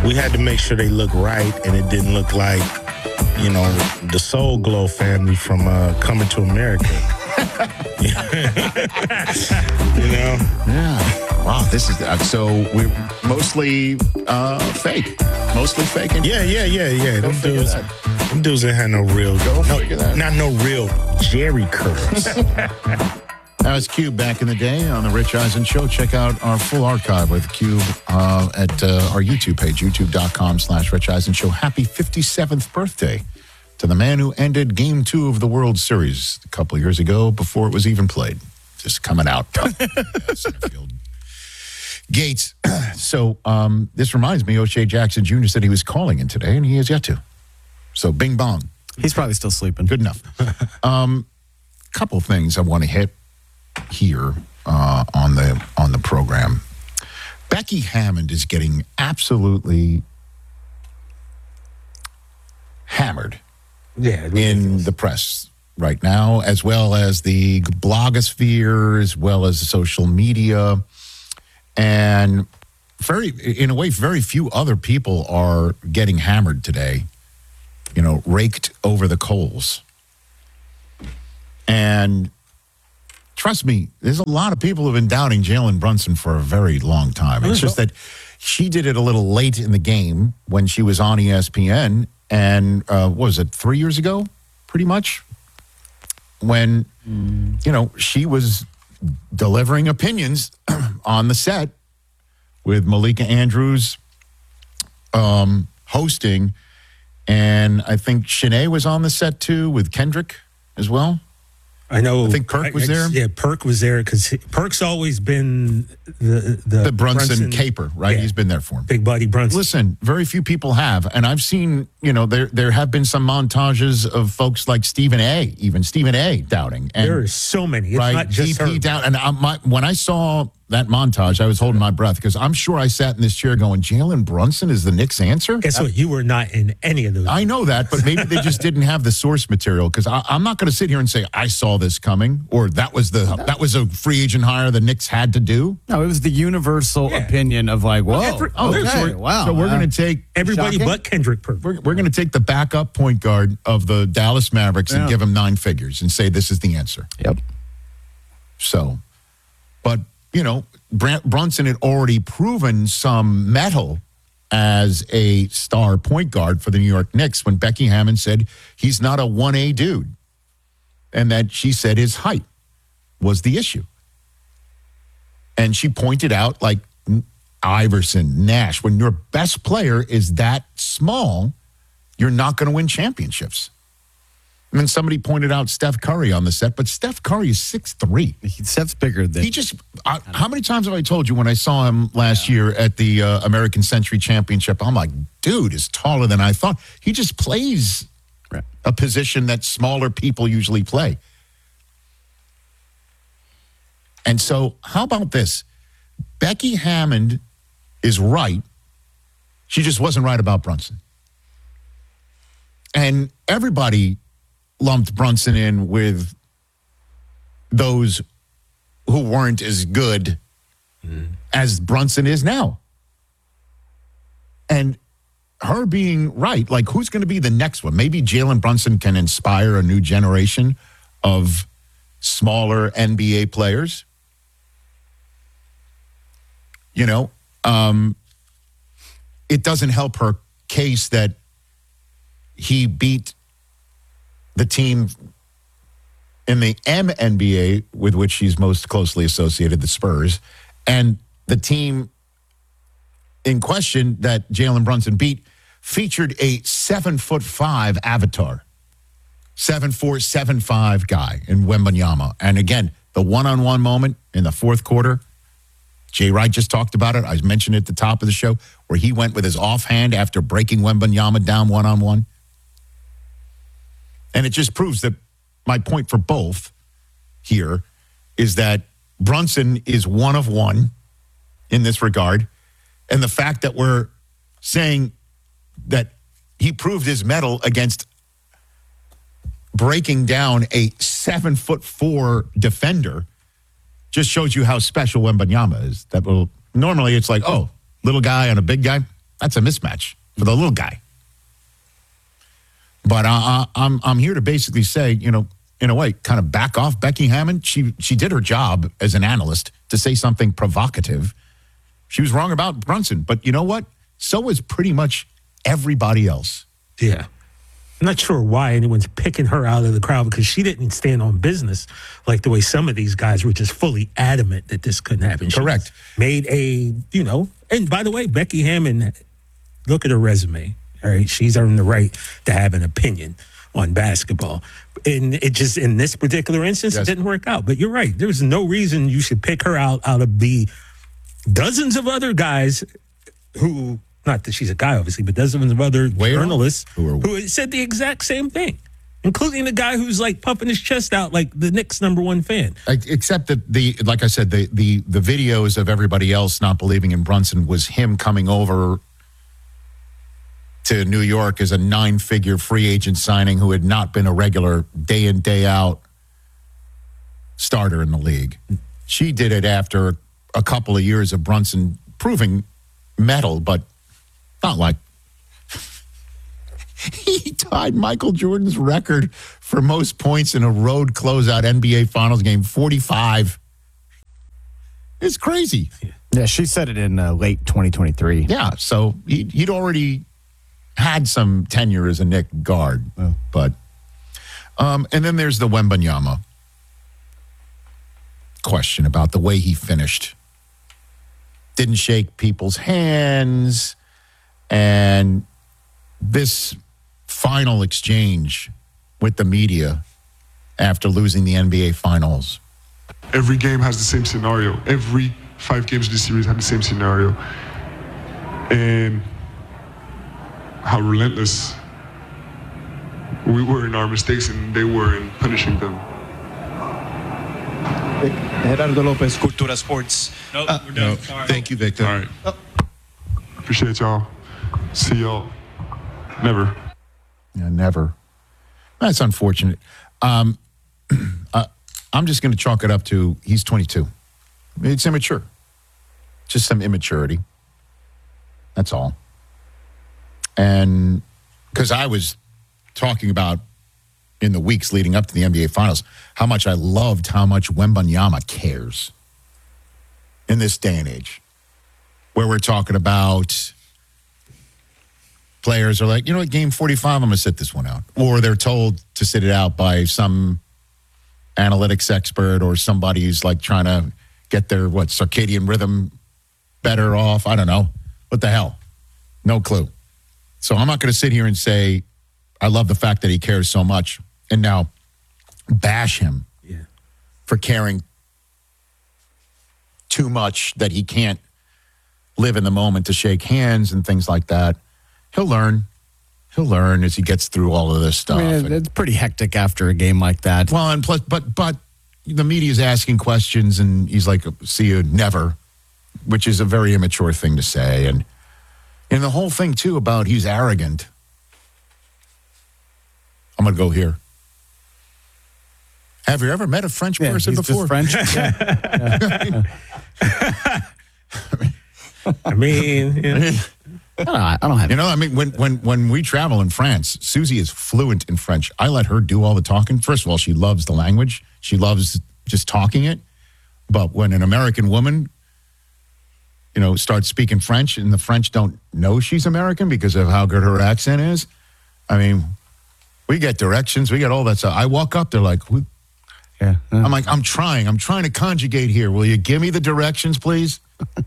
we had to make sure they look right, and it didn't look like, the Soul Glow family from Coming to America. Yeah. Wow, this is so we're mostly fake. Mostly fake. Yeah. Them dudes ain't had no real, not no real Jerry curls. That was Cube back in the day on the Rich Eisen Show. Check out our full archive with Cube at our YouTube page, youtube.com/Rich Eisen Show. Happy 57th birthday to the man who ended Game 2 of the World Series a couple of years ago before it was even played. Just coming out. Centerfield. Gates. So this reminds me, O'Shea Jackson Jr. said he was calling in today, and he has yet to. So bing bong. He's probably still sleeping. Good enough. Couple things I want to hit here on the program. Becky Hammond is getting absolutely hammered in the press right now, as well as the blogosphere, as well as social media. And in a way, very few other people are getting hammered today, raked over the coals. And trust me, there's a lot of people who have been doubting Jalen Brunson for a very long time. It's just that she did it a little late in the game when she was on ESPN. And what was it, 3 years ago, pretty much? When, she was delivering opinions on the set with Malika Andrews hosting. And I think Shanae was on the set, too, with Kendrick as well. I know. I think Perk was there. Yeah, Perk was there because Perk's always been the Brunson caper, right? Yeah. He's been there for him. Big Buddy Brunson. Listen, very few people have, and I've seen, there have been some montages of folks like Stephen A. doubting. And, there are so many. It's right, not just DP her. down. And when I saw that montage, I was holding my breath because I'm sure I sat in this chair going, Jalen Brunson is the Knicks' answer? Guess what? You were not in any of those. I know that, but maybe they just didn't have the source material because I'm not going to sit here and say I saw this coming or that was a free agent hire the Knicks had to do. No, it was the universal opinion of like, whoa, wow. So we're going to take everybody but Kendrick Perk. We're going to take the backup point guard of the Dallas Mavericks and give him 9 figures and say this is the answer. Yep. So, but Brunson had already proven some mettle as a star point guard for the New York Knicks when Becky Hammond said he's not a 1A dude. And that she said his height was the issue. And she pointed out, like, Iverson, Nash, when your best player is that small, you're not going to win championships. And then somebody pointed out Steph Curry on the set, but Steph Curry is 6'3". Steph's bigger than... how many times have I told you when I saw him last year at the American Century Championship, I'm like, dude is taller than I thought. He just plays a position that smaller people usually play. And so how about this? Becky Hammond is right. She just wasn't right about Brunson. And everybody lumped Brunson in with those who weren't as good as Brunson is now. And her being right, like, who's going to be the next one? Maybe Jalen Brunson can inspire a new generation of smaller NBA players. It doesn't help her case that he beat the team in the MNBA with which she's most closely associated, the Spurs, and the team in question that Jalen Brunson beat featured a 7'5" avatar, 7'4", 7'5" guy in Wembanyama. And again, the one-on-one moment in the fourth quarter, Jay Wright just talked about it. I mentioned it at the top of the show, where he went with his offhand after breaking Wembanyama down one-on-one. And it just proves that my point for both here is that Brunson is one of one in this regard. And the fact that we're saying that he proved his mettle against breaking down a 7'4" defender just shows you how special Wembanyama is. Normally it's like, oh, little guy on a big guy. That's a mismatch for the little guy. But I'm here to basically say, in a way, kind of back off Becky Hammon. She did her job as an analyst to say something provocative. She was wrong about Brunson. But you know what? So was pretty much everybody else. Yeah. I'm not sure why anyone's picking her out of the crowd because she didn't stand on business like the way some of these guys were just fully adamant that this couldn't happen. Correct. She made and by the way, Becky Hammon, look at her resume. All right. She's earned the right to have an opinion on basketball. And it just, in this particular instance, It didn't work out. But you're right. There's no reason you should pick her out of the dozens of other guys who, not that she's a guy, obviously, but dozens of other journalists who said the exact same thing, including the guy who's like puffing his chest out like the Knicks' #1 fan. Except that like I said, the videos of everybody else not believing in Brunson was him coming over to New York as a 9-figure free agent signing who had not been a regular day in, day out starter in the league. She did it after a couple of years of Brunson proving metal, but not like he tied Michael Jordan's record for most points in a road closeout NBA Finals game, 45. It's crazy. Yeah, she said it in late 2023. Yeah, so he'd already had some tenure as a Knick guard. Oh. But, and then there's the Wembanyama question about the way he finished. Didn't shake people's hands. And this final exchange with the media after losing the NBA Finals. Every game has the same scenario. Every 5 games of the series had the same scenario. And how relentless we were in our mistakes and they were in punishing them. Gerardo Lopez, Cultura Sports. Nope, we're done. Sorry. Thank you, Victor. All right. Appreciate y'all. See y'all. Never. Yeah, never. That's unfortunate. I'm just going to chalk it up to he's 22. It's immature. Just some immaturity. That's all. And because I was talking about in the weeks leading up to the NBA Finals how much I loved how much Wembanyama cares in this day and age where we're talking about players are like, at game 45, I'm going to sit this one out. Or they're told to sit it out by some analytics expert or somebody who's like trying to get their, circadian rhythm better off. I don't know. What the hell? No clue. So I'm not going to sit here and say, I love the fact that he cares so much and now bash him for caring too much that he can't live in the moment to shake hands and things like that. He'll learn. He'll learn as he gets through all of this stuff. I mean, it's pretty hectic after a game like that. Well, and plus, but the media's asking questions, and he's like, "See you never," which is a very immature thing to say, and the whole thing too about he's arrogant. I'm gonna go here. Have you ever met a French person he's before? Just French. Yeah. I mean, I don't have. When we travel in France, Susie is fluent in French. I let her do all the talking. First of all, she loves the language. She loves just talking it. But when an American woman, starts speaking French and the French don't know she's American because of how good her accent is, I mean, we get directions. We get all that stuff. I walk up, they're like, Yeah. I'm like, I'm trying to conjugate here. Will you give me the directions, please?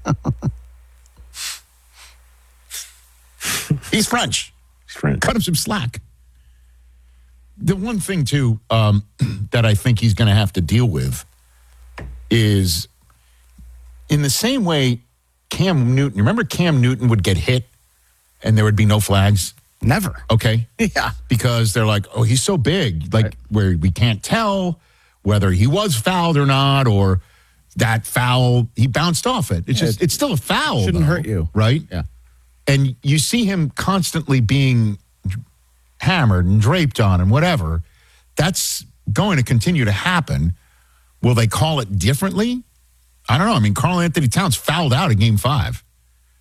He's French. Cut him some slack. The one thing, too, that I think he's going to have to deal with is in the same way Cam Newton, remember Cam Newton would get hit and there would be no flags? Never. Okay. Yeah. Because they're like, oh, he's so big, like where we can't tell whether he was fouled or not, or that foul, he bounced off it. It's still a foul. Shouldn't hurt you. Right? Yeah. And you see him constantly being hammered and draped on and whatever. That's going to continue to happen. Will they call it differently? I don't know. I mean, Karl Anthony Towns fouled out in Game 5.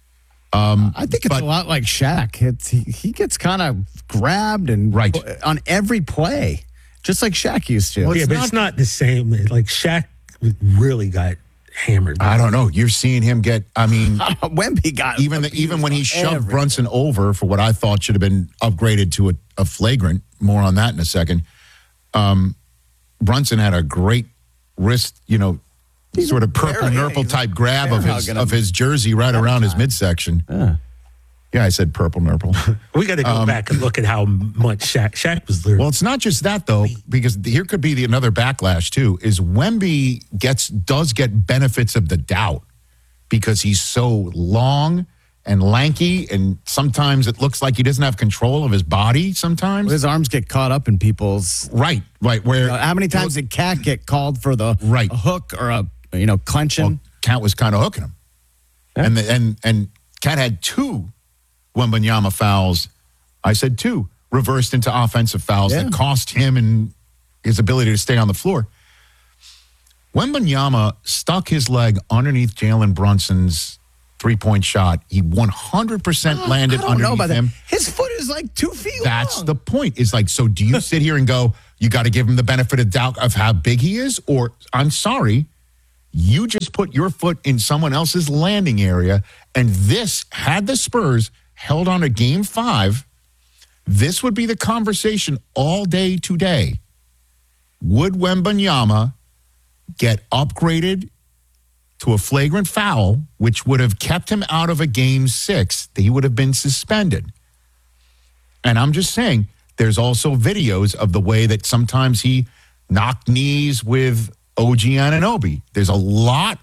I think it's a lot like Shaq. He gets kind of grabbed and on every play, just like Shaq used to. But it's not the same. Like Shaq really got hammered. I don't know. You're seeing him get. I mean, Wemby got even when he shoved Brunson over for what I thought should have been upgraded to a flagrant. More on that in a second. Brunson had a great wrist, sort of purple nurple type grab of his jersey right around his midsection. Yeah, I said purple nurple. We got to go back and look at how much Shaq was literally. Well, it's not just that though, because here could be another backlash too. Is Wemby does get benefits of the doubt because he's so long and lanky, and sometimes it looks like he doesn't have control of his body. Sometimes his arms get caught up in people's right. Where how many times did Cat get called for a hook or a clenching? Well, Cat was kind of hooking him, and Cat had 2 Wembanyama fouls. I said 2 reversed into offensive fouls that cost him and his ability to stay on the floor. Wembanyama stuck his leg underneath Jalen Brunson's 3-point shot. He 100% landed underneath him. His foot is like 2 feet long. That's the point. It's like, so do you sit here and go, you got to give him the benefit of doubt of how big he is? Or, I'm sorry, you just put your foot in someone else's landing area, and this, had the Spurs held on to Game 5, this would be the conversation all day today. Would Wembanyama get upgraded to a flagrant foul, which would have kept him out of a Game 6? He would have been suspended. And I'm just saying, there's also videos of the way that sometimes he knocked knees with OG Anunoby. There's a lot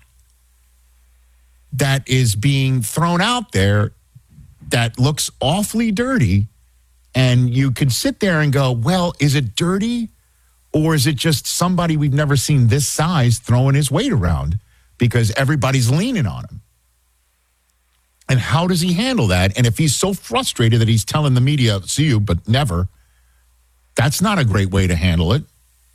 that is being thrown out there that looks awfully dirty. And you could sit there and go, well, is it dirty? Or is it just somebody we've never seen this size throwing his weight around because everybody's leaning on him? And how does he handle that? And if he's so frustrated that he's telling the media, see you, but never, that's not a great way to handle it.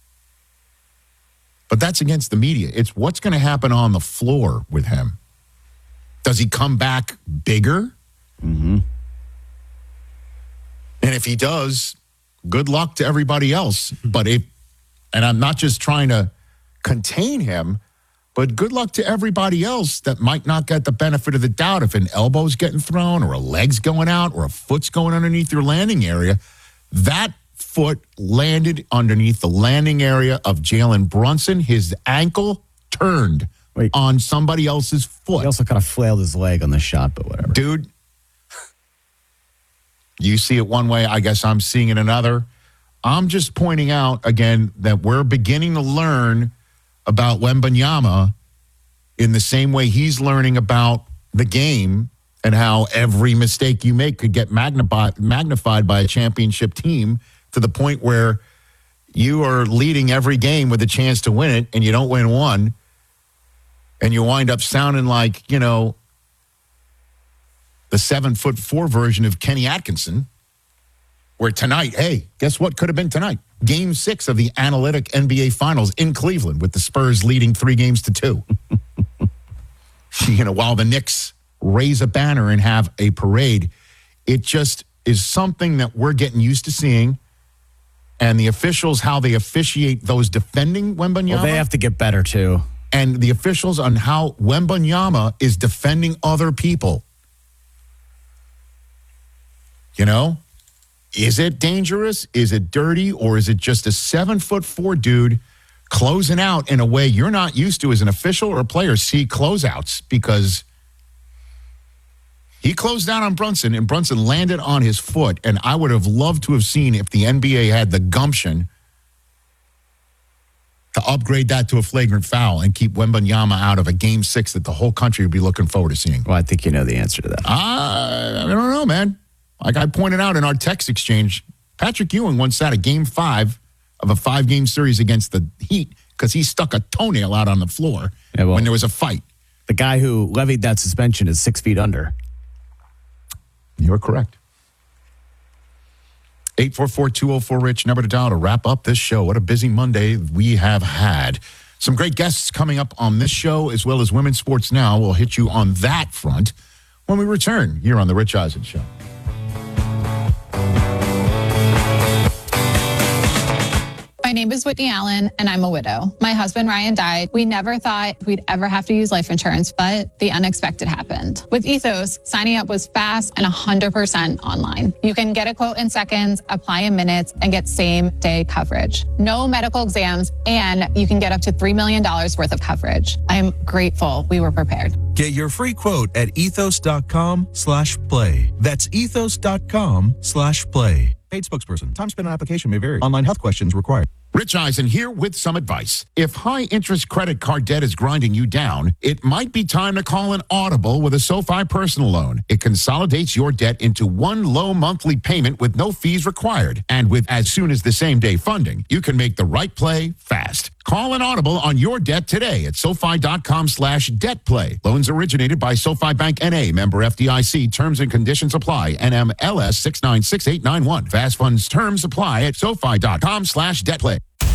But that's against the media. It's what's going to happen on the floor with him. Does he come back bigger? Mm-hmm. And if he does, good luck to everybody else. But and I'm not just trying to contain him, but good luck to everybody else that might not get the benefit of the doubt if an elbow's getting thrown or a leg's going out or a foot's going underneath your landing area. That foot landed underneath the landing area of Jalen Brunson. His ankle turned on somebody else's foot. He also kind of flailed his leg on the shot, but whatever. Dude, you see it one way, I guess I'm seeing it another. I'm just pointing out, again, that we're beginning to learn about Wembanyama in the same way he's learning about the game and how every mistake you make could get magnified by a championship team to the point where you are leading every game with a chance to win it and you don't win one and you wind up sounding like, the 7'4" version of Kenny Atkinson, where tonight, hey, guess what could have been tonight? Game 6 of the analytic NBA Finals in Cleveland with the Spurs leading 3-2. While the Knicks raise a banner and have a parade, it just is something that we're getting used to seeing. And the officials, how they officiate those defending Wembanyama. Well, they have to get better too. And the officials on how Wembanyama is defending other people. Is it dangerous? Is it dirty? Or is it just a 7'4" dude closing out in a way you're not used to as an official or a player? See closeouts, because he closed down on Brunson and Brunson landed on his foot. And I would have loved to have seen if the NBA had the gumption to upgrade that to a flagrant foul and keep Wembanyama out of a Game 6 that the whole country would be looking forward to seeing. Well, I think you know the answer to that. I don't know, man. Like I pointed out in our text exchange, Patrick Ewing once sat a Game 5 of a 5-game series against the Heat because he stuck a toenail out on the floor when there was a fight. The guy who levied that suspension is 6 feet under. You're correct. 844-204-RICH, number to dial to wrap up this show. What a busy Monday we have had. Some great guests coming up on this show, as well as Women's Sports Now. We'll hit you on that front when we return here on The Rich Eisen Show. My name is Whitney Allen, and I'm a widow. My husband, Ryan, died. We never thought we'd ever have to use life insurance, but the unexpected happened. With Ethos, signing up was fast and 100% online. You can get a quote in seconds, apply in minutes, and get same-day coverage. No medical exams, and you can get up to $3 million worth of coverage. I'm grateful we were prepared. Get your free quote at ethos.com/play. That's ethos.com/play. Paid spokesperson. Time spent on application may vary. Online health questions required. Rich Eisen here with some advice. If high-interest credit card debt is grinding you down, it might be time to call an Audible with a SoFi personal loan. It consolidates your debt into one low monthly payment with no fees required. And with as soon as the same-day funding, you can make the right play fast. Call an Audible on your debt today at SoFi.com/debtplay. Loans originated by SoFi Bank N.A., member FDIC. Terms and conditions apply. NMLS 696891. Fast funds terms apply at SoFi.com/debtplay.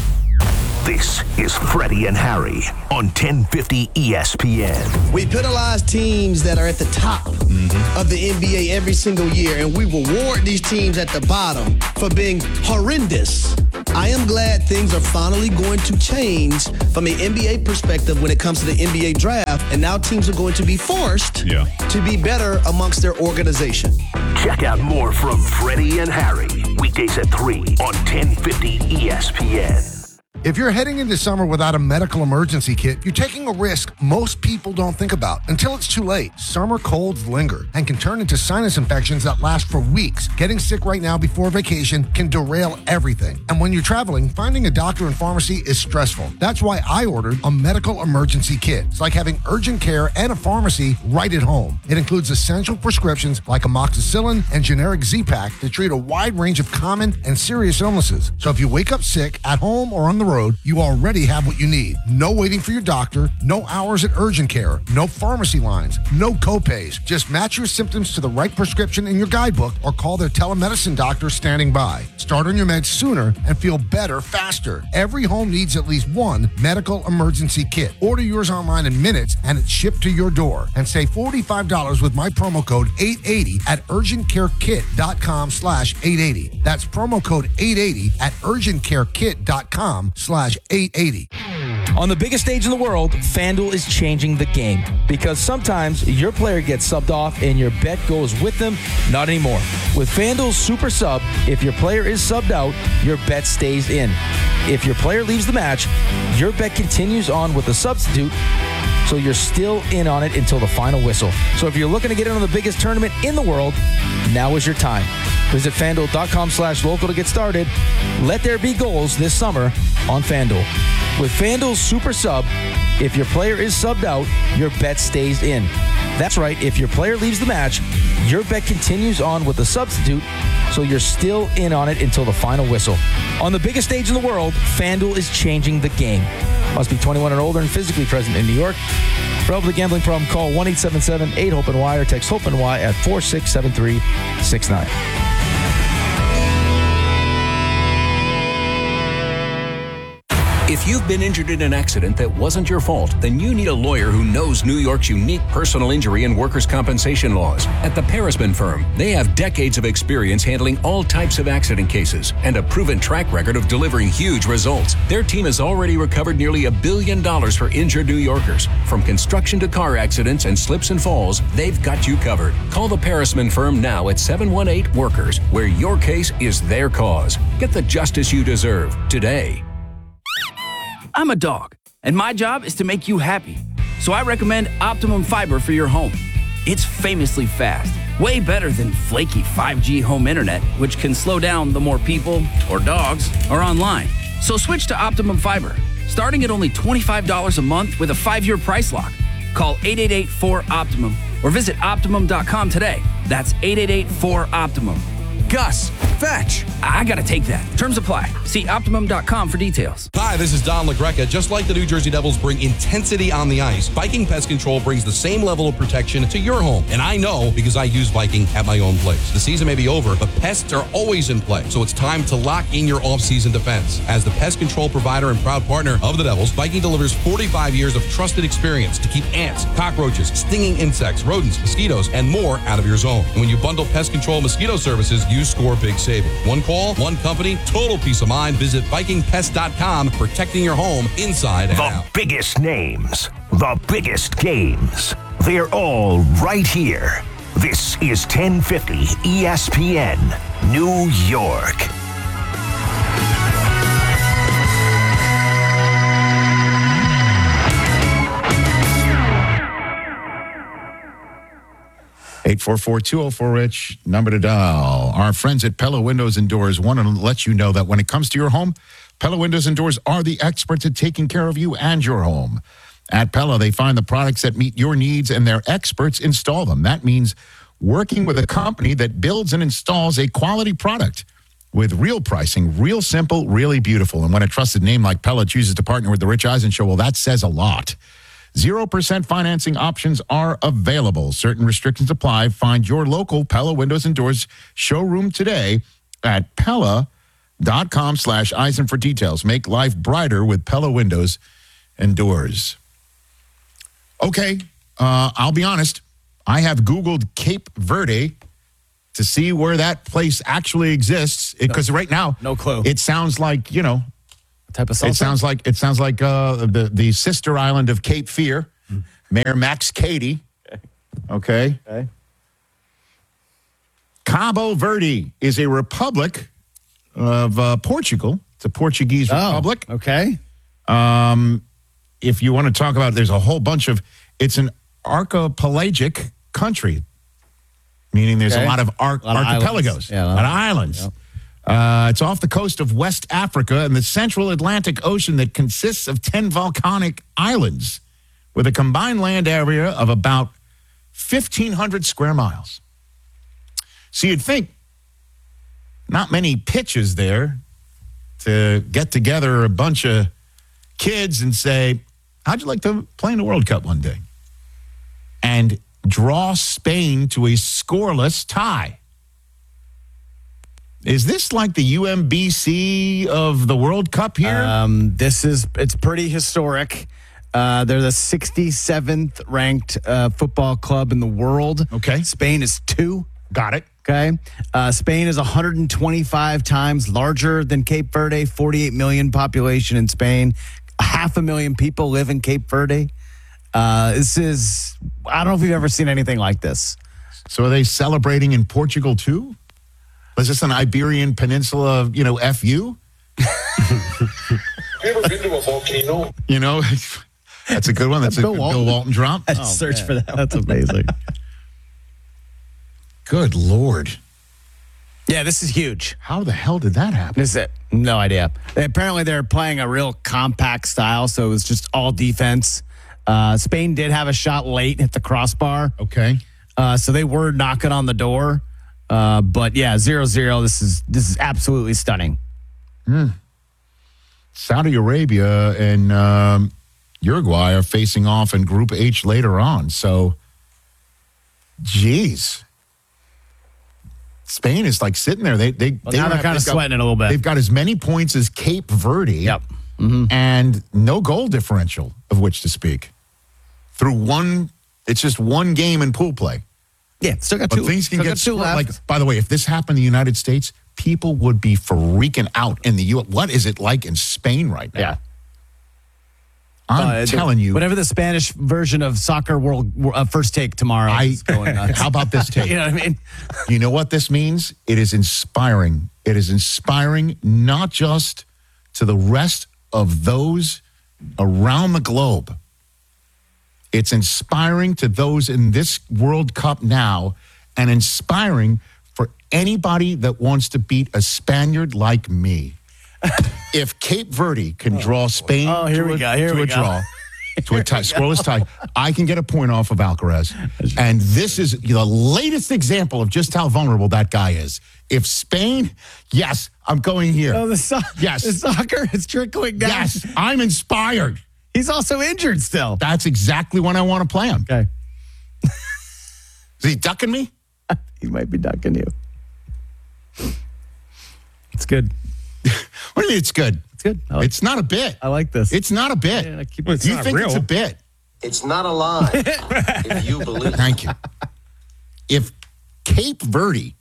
This is Freddie and Harry on 1050 ESPN. We penalize teams that are at the top of the NBA every single year, and we reward these teams at the bottom for being horrendous. I am glad things are finally going to change from an NBA perspective when it comes to the NBA draft, and now teams are going to be forced to be better amongst their organization. Check out more from Freddie and Harry, weekdays at 3 on 1050 ESPN. If you're heading into summer without a medical emergency kit, you're taking a risk most people don't think about until it's too late. Summer colds linger and can turn into sinus infections that last for weeks. Getting sick right now before vacation can derail everything. And when you're traveling, finding a doctor and pharmacy is stressful. That's why I ordered a medical emergency kit. It's like having urgent care and a pharmacy right at home. It includes essential prescriptions like amoxicillin and generic Z-Pak to treat a wide range of common and serious illnesses. So if you wake up sick at home or on the road, you already have what you need. No waiting for your doctor, no hours at urgent care, no pharmacy lines, no copays. Just match your symptoms to the right prescription in your guidebook or call their telemedicine doctor standing by. Start on your meds sooner and feel better faster. Every home needs at least one medical emergency kit. Order yours online in minutes and it's shipped to your door. And save $45 with my promo code 880 at urgentcarekit.com/880. That's promo code 880 at urgentcarekit.com/880. On the biggest stage in the world, FanDuel is changing the game because sometimes your player gets subbed off and your bet goes with them. Not anymore. With FanDuel's Super Sub, if your player is subbed out, your bet stays in. If your player leaves the match, your bet continues on with a substitute, so you're still in on it until the final whistle. So if you're looking to get in on the biggest tournament in the world, now is your time. Visit FanDuel.com/local to get started. Let there be goals this summer on FanDuel. With FanDuel's Super Sub, if your player is subbed out, your bet stays in. That's right, if your player leaves the match, your bet continues on with a substitute, so you're still in on it until the final whistle. On the biggest stage in the world, FanDuel is changing the game. Must be 21 or older and physically present in New York. For help with a gambling problem, call 1-877-8-HOPE-NY or text HOPE-NY at 467369. If you've been injured in an accident that wasn't your fault, then you need a lawyer who knows New York's unique personal injury and workers' compensation laws. At the Parisman Firm, they have decades of experience handling all types of accident cases and a proven track record of delivering huge results. Their team has already recovered nearly $1 billion for injured New Yorkers. From construction to car accidents and slips and falls, they've got you covered. Call the Parisman Firm now at 718-WORKERS, where your case is their cause. Get the justice you deserve today. I'm a dog, and my job is to make you happy. So I recommend Optimum Fiber for your home. It's famously fast, way better than flaky 5G home internet, which can slow down the more people or dogs are online. So switch to Optimum Fiber, starting at only $25 a month with a 5-year price lock. Call 888-4-OPTIMUM or visit Optimum.com today. That's 888-4-OPTIMUM. Gus, fetch. I gotta take that. Terms apply. See Optimum.com for details. Hi, this is Don LaGreca. Just like the New Jersey Devils bring intensity on the ice, Viking Pest Control brings the same level of protection to your home. And I know because I use Viking at my own place. The season may be over, but pests are always in play. So it's time to lock in your off-season defense. As the pest control provider and proud partner of the Devils, Viking delivers 45 years of trusted experience to keep ants, cockroaches, stinging insects, rodents, mosquitoes, and more out of your zone. And when you bundle pest control mosquito services, you score big savings. One call, one company, total peace of mind. Visit VikingPest.com, protecting your home inside and out. The biggest names, the biggest games. They're all right here. This is 1050 ESPN, New York. Eight 844-204-RICH, number to dial. Our friends at Pella Windows and Doors want to let you know that when it comes to your home, Pella Windows and Doors are the experts at taking care of you and your home. At Pella, they find the products that meet your needs and their experts install them. That means working with a company that builds and installs a quality product with real pricing, real simple, really beautiful. And when a trusted name like Pella chooses to partner with the Rich Eisen Show, well, that says a lot. 0% financing options are available. Certain restrictions apply. Find your local Pella Windows and Doors showroom today at Pella.com/Eisen for details. Make life brighter with Pella Windows and Doors. Okay, I'll be honest. I have Googled Cape Verde to see where that place actually exists. Because right now, no clue. It sounds like, type of salsa? It sounds like the sister island of Cape Fear. Mayor Max Cady. Okay. Cabo Verde is a republic of Portugal. It's a Portuguese republic. Okay. If you want to talk about, there's a whole bunch of. It's an archipelagic country, meaning there's a lot of archipelagos, a lot of islands. Yep. It's off the coast of West Africa in the central Atlantic Ocean that consists of 10 volcanic islands with a combined land area of about 1,500 square miles. So you'd think not many pitches there to get together a bunch of kids and say, how'd you like to play in the World Cup one day? And draw Spain to a scoreless tie. Is this like the UMBC of the World Cup here? It's pretty historic. They're the 67th ranked football club in the world. Okay. Spain is 2. Got it. Okay. Spain is 125 times larger than Cape Verde, 48 million population in Spain. 500,000 people live in Cape Verde. I don't know if you've ever seen anything like this. So are they celebrating in Portugal too? Was this an Iberian Peninsula, FU? You ever been to a volcano? That's a good one. That's a Bill Walton drop. Search for that. That's amazing. Good Lord. Yeah, this is huge. How the hell did that happen? This is it. No idea. Apparently, they're playing a real compact style, so it was just all defense. Spain did have a shot late at the crossbar. Okay. So they were knocking on the door. But yeah, 0-0. This is absolutely stunning. Saudi Arabia and Uruguay are facing off in Group H later on. So, geez. Spain is like sitting there. They're kind of sweating it a little bit. They've got as many points as Cape Verde. Yep. And no goal differential of which to speak. It's just one game in pool play. Yeah, still got two. But things can get two left. Like, by the way, if this happened in the United States, people would be freaking out in the U.S. What is it like in Spain right now? Yeah. I'm telling you. Whatever the Spanish version of Soccer World First Take tomorrow is going nuts. How about this take? You know what I mean? You know what this means? It is inspiring. It is inspiring not just to the rest of those around the globe. It's inspiring to those in this World Cup now and inspiring for anybody that wants to beat a Spaniard like me. If Cape Verde can draw Spain to a draw, to a tie, scoreless tie. I can get a point off of Alcaraz. And this is the latest example of just how vulnerable that guy is. If Spain, yes, I'm going here. Oh, yes. The soccer is trickling down. Yes, I'm inspired. He's also injured still. That's exactly when I want to play him. Okay. Is he ducking me? He might be ducking you. It's good. What do you mean it's good? It's good. It's not a bit. I like this. It's not a bit. Yeah, You think it's a bit? It's not a lie if you believe. Thank you. If Cape Verde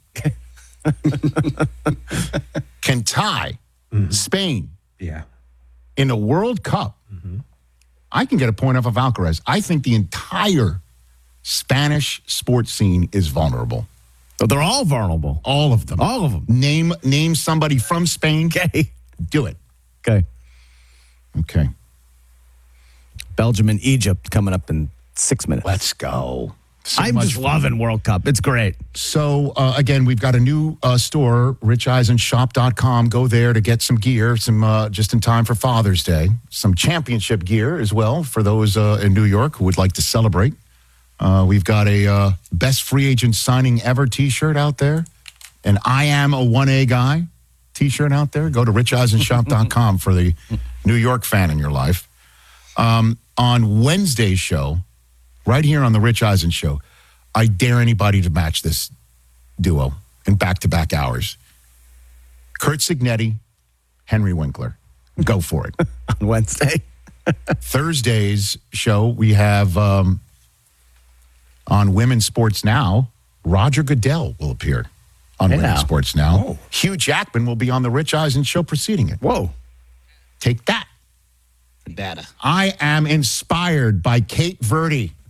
can tie Spain in a World Cup, I can get a point off of Alcaraz. I think the entire Spanish sports scene is vulnerable. Oh, they're all vulnerable. All of them. All of them. Name somebody from Spain. Okay. Do it. Okay. Belgium and Egypt coming up in 6 minutes. Let's go. I'm just loving World Cup. It's great. So, again, we've got a new store, richeisandshop.com. Go there to get some gear, some just in time for Father's Day. Some championship gear as well for those in New York who would like to celebrate. We've got a best free agent signing ever T-shirt out there. An I am a 1A guy T-shirt out there. Go to richeisandshop.com for the New York fan in your life. On Wednesday's show, right here on the Rich Eisen Show, I dare anybody to match this duo in back-to-back hours. Kurt Signetti, Henry Winkler. Go for it. On Wednesday. Thursday's show, we have on Women's Sports Now, Roger Goodell will appear on Women's Sports Now. Oh. Hugh Jackman will be on the Rich Eisen Show preceding it. Whoa. Take that. Data. I am inspired by Cape Verde.